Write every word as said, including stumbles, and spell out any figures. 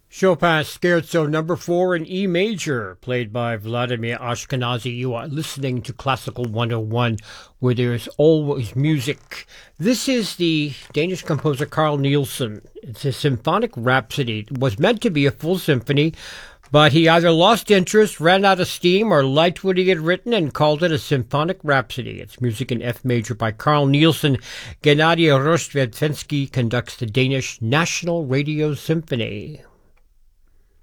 Chopin Scherzo number four in E major, played by Vladimir Ashkenazy. You are listening to Classical one oh one, where there's always music. This is the Danish composer Carl Nielsen. It's a symphonic rhapsody. It was meant to be a full symphony, but he either lost interest, ran out of steam, or liked what he had written and called it a symphonic rhapsody. It's music in F major by Carl Nielsen. Gennady Rozhdestvensky conducts the Danish National Radio Symphony.